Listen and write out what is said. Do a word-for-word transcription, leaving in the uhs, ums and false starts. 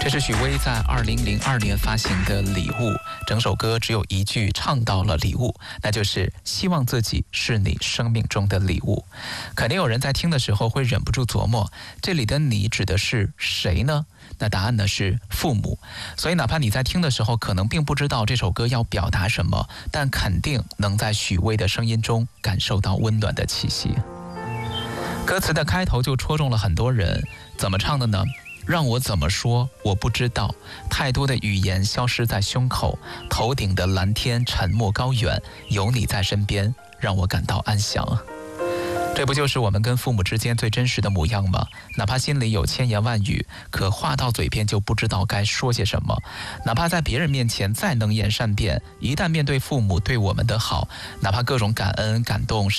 这是许巍在二零零二年发行的《礼物》，整首歌只有一句唱到了礼物，那就是希望自己是你生命中的礼物。肯定有人在听的时候会忍不住琢磨，这里的你指的是谁呢？那答案呢是父母。所以哪怕你在听的时候可能并不知道这首歌要表达什么，但肯定能在许巍的声音中感受到温暖的气息。歌词的开头就戳中了很多人，怎么唱的呢？让我怎么说我不知道，太多的语言消失在胸口，头顶的蓝天沉默高远，有你在身边让我感到安详。这不就是我们跟父母之间最真实的模样吗？哪怕心里有千言万语，可话到嘴边就不知道该说些什么。哪怕在别人面前再能言善辩，一旦面对父母对我们的好，哪怕各种感恩感动